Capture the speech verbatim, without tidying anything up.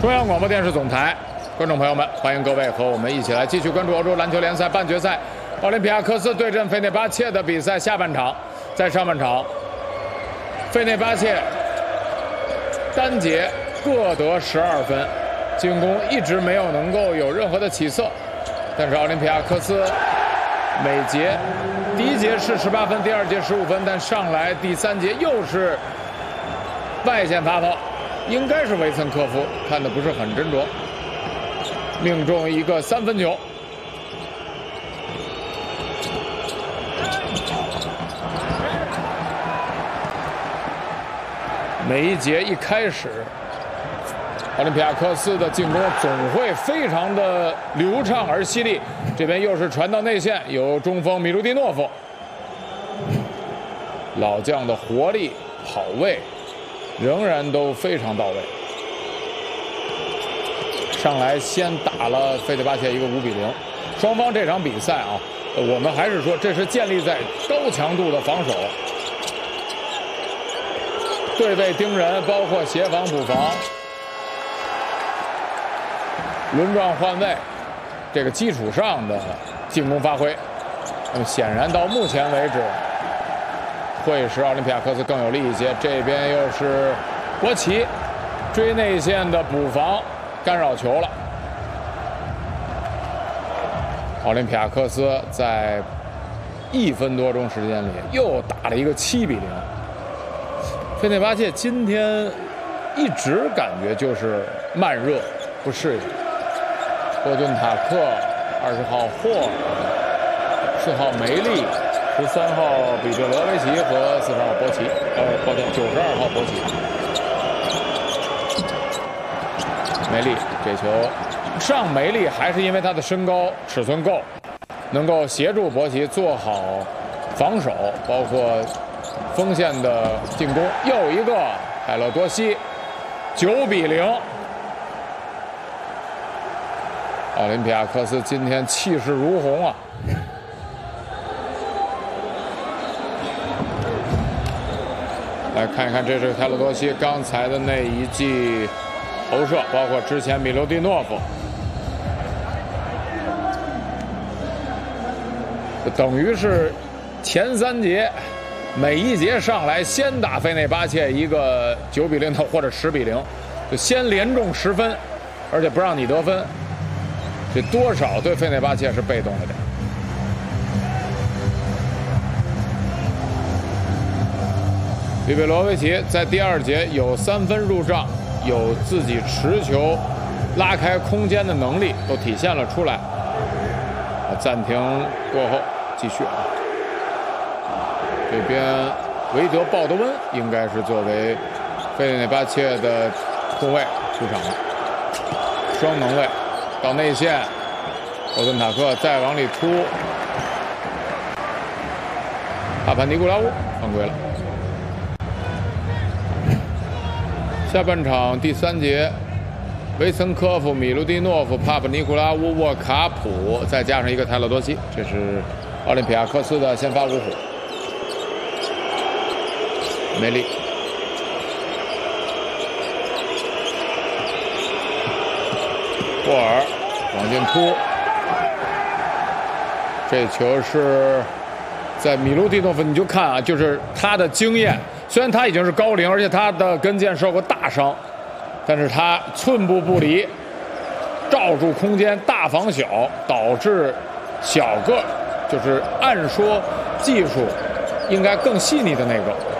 中央广播电视总台，观众朋友们，欢迎各位和我们一起来继续关注欧洲篮球联赛半决赛，奥林匹亚科斯对阵费内巴切的比赛下半场。在上半场，费内巴切单节各得十二分，进攻一直没有能够有任何的起色，但是奥林匹亚科斯每节第一节是十八分，第二节十五分，但上来第三节又是外线发炮，应该是维岑科夫，看的不是很斟酌，命中一个三分球。每一节一开始，奥林匹亚科斯的进攻总会非常的流畅而犀利。这边又是传到内线，有中锋米卢蒂诺夫，老将的活力、跑位仍然都非常到位。上来先打了费内巴切一个五比零。双方这场比赛啊，我们还是说这是建立在高强度的防守。对位盯人，包括协防补防、轮转换位，这个基础上的进攻发挥。那么显然到目前为止，会使奥林匹亚科斯更有利一些。这边又是博奇追内线的补防，干扰球了。奥林匹亚科斯在一分多钟时间里又打了一个七比零。费内巴切今天一直感觉就是慢热，不适应。霍顿塔克、二十号霍尔、四号梅利、十三号比哲罗维奇和四十号博奇，呃，抱歉，九十二号博奇。梅利这球上梅利还是因为他的身高尺寸够，能够协助博奇做好防守，包括锋线的进攻。又一个海勒多西，九比零。奥林匹亚科斯今天气势如虹啊！来看一看，这是海勒多西刚才的那一记投射，包括之前米卢蒂诺夫，等于是前三节每一节上来先打费内巴切一个九比零或者十比零，就先连中十分，而且不让你得分，这多少对费内巴切是被动了点。比贝罗维奇在第二节有三分入账，有自己持球拉开空间的能力都体现了出来。暂停过后继续啊。这边维德鲍德温应该是作为费内巴切的后卫出场了，双能卫到内线，霍顿塔克再往里突，帕帕尼古拉乌犯规了。下半场第三节，维岑科夫、米卢蒂诺夫、帕帕尼古拉乌、沃卡普，再加上一个泰勒多西，这是奥林匹亚科斯的先发五虎。梅利，霍尔往进突，这球是在米卢蒂诺夫，你就看啊，就是他的经验。虽然他已经是高龄，而且他的跟腱受过大伤，但是他寸步不离，罩住空间，大防小，导致小个，就是按说技术应该更细腻的那个，